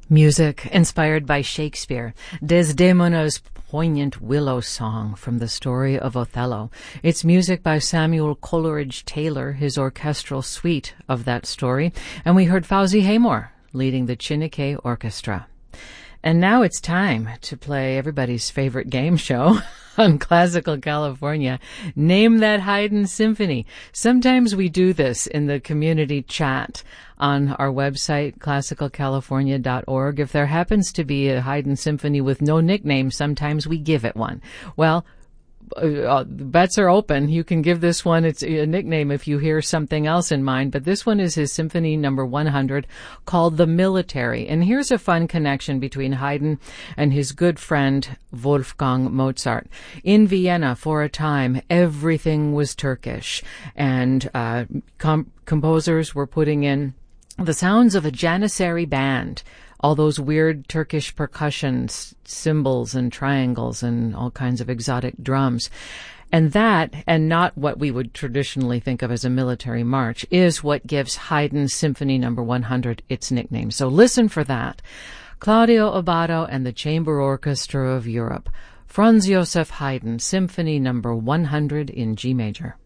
Music inspired by Shakespeare, Desdemona's poignant willow song from the story of Othello. It's music by Samuel Coleridge Taylor, his orchestral suite of that story, and we heard Fawzi Haymore leading the Chineke Orchestra. And now it's time to play everybody's favorite game show on Classical California, Name That Haydn Symphony. Sometimes we do this in the community chat on our website, classicalcalifornia.org. If there happens to be a Haydn symphony with no nickname, sometimes we give it one. Well, bets are open. You can give this one its a nickname if you hear something else in mind, but this one is his Symphony number 100 called The Military. And here's a fun connection between Haydn and his good friend Wolfgang Mozart. In Vienna, for a time, everything was Turkish, and composers were putting in the sounds of a Janissary band, all those weird Turkish percussion cymbals and triangles and all kinds of exotic drums. And that, and not what we would traditionally think of as a military march, is what gives Haydn's Symphony number 100 its nickname. So listen for that. Claudio Abbado and the Chamber Orchestra of Europe. Franz Joseph Haydn, Symphony number 100 in G major.